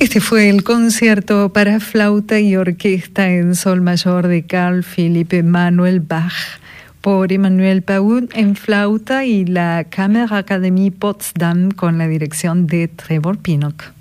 Este fue el concierto para flauta y orquesta en sol mayor de Carl Philipp Emanuel Bach por Emanuel Paun en flauta y la Kammerakademie Potsdam con la dirección de Trevor Pinnock.